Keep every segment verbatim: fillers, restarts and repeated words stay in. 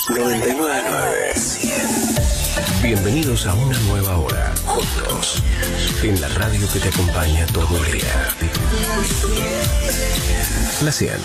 noventa y nueve punto nueve. Bienvenidos a una nueva hora, juntos, en la radio que te acompaña todo el día. La cien.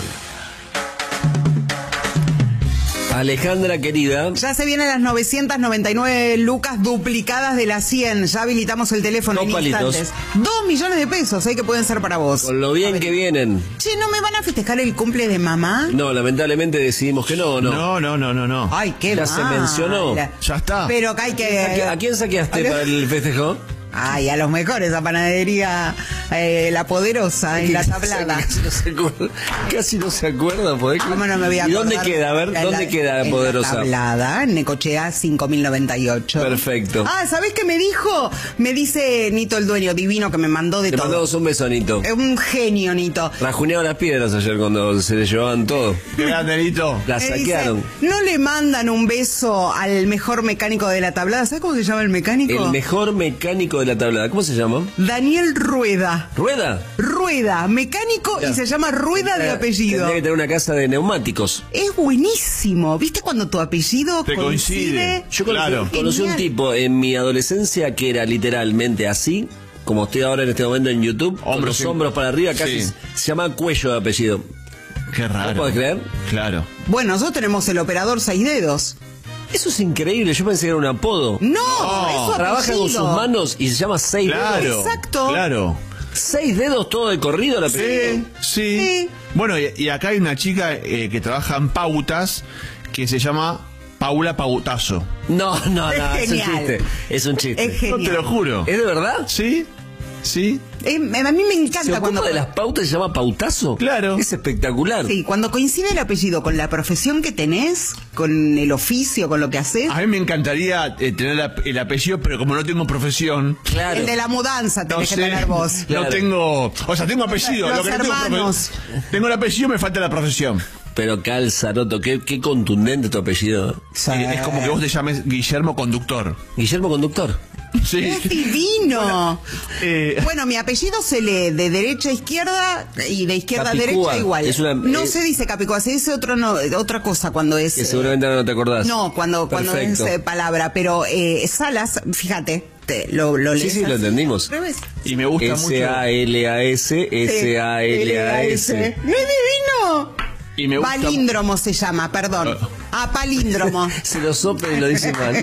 Alejandra, querida. Ya se vienen las novecientas noventa y nueve lucas duplicadas de las cien. Ya habilitamos el teléfono Dos en palitos. instantes. Dos millones de pesos, ¿eh? Que pueden ser para vos. Con lo bien que vienen. Che, ¿no me van a festejar el cumple de mamá? No, lamentablemente decidimos que no, no. No, no, no, no, no. Ay, qué Ya mal. se mencionó. Ya está. Pero que hay que... ¿A, qui- a quién saqueaste para el festejo? Ay, a los mejores, a Panadería eh, La Poderosa, en La Tablada. Casi no se acuerda. Casi no se acuerda, ¿podés? ¿Cómo no me voy a ¿Y dónde acordar? queda? A ver, En ¿dónde la- queda La en Poderosa? La Tablada, en Necochea cinco mil noventa y ocho. Perfecto. Ah, ¿sabés qué me dijo? Me dice Nito, el dueño divino, que me mandó de Le todo. mandamos un beso, Nito. Es un genio, Nito. Rajuneaban las piedras ayer cuando se le llevaban todo. Qué grande, Nito. Las Me dice, saquearon. no le mandan un beso al mejor mecánico de La Tablada. ¿Sabes cómo se llama el mecánico? El mejor mecánico de la tablada. ¿Cómo se llama? Daniel Rueda. ¿Rueda? Rueda, mecánico, Ya. y se llama Rueda de apellido. Tendría que tener una casa de neumáticos. Es buenísimo. ¿Viste cuando tu apellido Te coincide. Yo conocí, Claro. conocí un Genial. tipo en mi adolescencia que era literalmente así, como estoy ahora en este momento en YouTube, con Hombros los en- hombros para arriba, casi Sí. se llama Cuello de apellido. Qué raro. ¿No podés creer? Claro. Bueno, nosotros tenemos el operador seis dedos. Eso es increíble, yo pensé que era un apodo. No, No. es su Trabaja con apellido. sus manos y se llama Seis Dedos. Claro. Exacto. Claro. Seis dedos todo de corrido el apellido. Sí, sí. Sí. Bueno, y, y acá hay una chica eh, que trabaja en pautas que se llama Paula Pautazo. No, no, no, Es es un genial. chiste. Es un chiste. Es No genial. te lo juro. ¿Es de verdad? ¿Sí? ¿Sí? Eh, a mí me ¿Se encanta ocupa cuando... de las pautas y se llama pautazo? Claro. Es espectacular. Sí, cuando coincide el apellido con la profesión que tenés, con el oficio, con lo que haces. A mí me encantaría eh, tener la- el apellido, pero como no tengo profesión, Claro. El de la mudanza no tenés que sé, tener vos. Claro. no tengo, o sea, tengo apellido, Los lo que no tengo, hermanos. profe- tengo el apellido, me falta la profesión. Pero Calzaroto, qué, qué contundente tu apellido. Eh, es como que vos te llames Guillermo Conductor. Guillermo Conductor. Sí. ¡Es divino! Eh, Bueno, mi apellido se lee de derecha a izquierda y de izquierda a Capicúa. derecha igual. Es una- no eh, se dice Capicúa, se dice otro no, otra cosa cuando es... Que eh, seguramente ahora no te acordás. No, cuando, cuando es Perfecto. eh, palabra, pero eh, Salas, fíjate, te, lo, lo Sí, lees sí, lo así, entendimos. al revés. y me gusta S mucho. A L A S, S A L A S. ¡No es divino! Y me gusta. Palíndromo se llama, perdón. Ah, palíndromo. Se lo sopla y lo dice mal.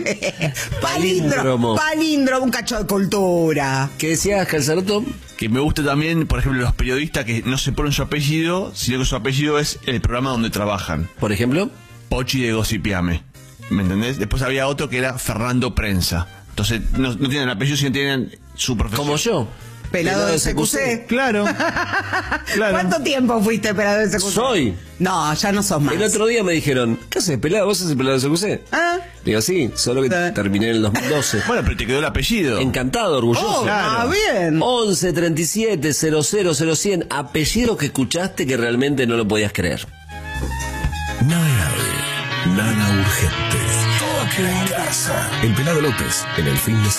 Palíndromo. Palíndromo, un cacho de cultura. ¿Qué decías, Calzaroto? Que me gusta también, por ejemplo, los periodistas que no se ponen su apellido, sino que su apellido es el programa donde trabajan. Por ejemplo. Pochi de Gossipiame. ¿Me entendés? Después había otro que era Fernando Prensa. Entonces, no, no tienen apellido, sino tienen su profesión. Como yo. Pelado de C Q C. Claro. Claro. ¿Cuánto tiempo fuiste pelado de C Q C? Soy. No, ya no sos más. El otro día me dijeron, ¿qué haces, pelado? ¿Vos haces pelado de C Q C? Ah. Digo, sí, solo que Eh. terminé en el dos mil doce. Bueno, pero te quedó el apellido. Encantado, orgulloso. Oh, Claro. ah, bien. once treinta y siete cero cero cero cien, apellido que escuchaste que realmente no lo podías creer. Nada grave, nada urgente. Todo queda en casa. En Pelado López, en el fin de semana.